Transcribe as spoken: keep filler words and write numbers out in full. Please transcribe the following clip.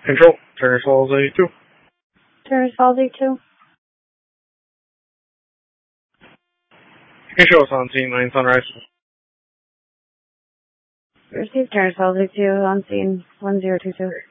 Control, Turner's Falls A two. Turner's Falls A two. You can show us on scene, Lane Sunrise. Receive Turner's Falls A two on scene one zero two two.